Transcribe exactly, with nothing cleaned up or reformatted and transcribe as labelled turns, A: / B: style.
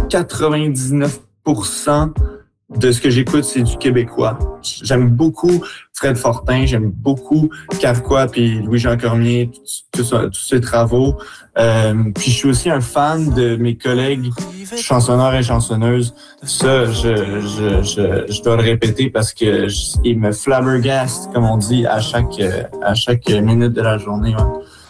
A: quatre-vingt-dix-neuf pour cent de ce que j'écoute, c'est du québécois. J'aime beaucoup Fred Fortin, j'aime beaucoup Kafka puis Louis-Jean Cormier, tous ces travaux. Euh, puis je suis aussi un fan de mes collègues chansonneurs et chansonneuses. Ça, je, je, je, je dois le répéter parce que je, ils me flabbergastent, comme on dit, à chaque, à chaque minute de la journée. Ouais.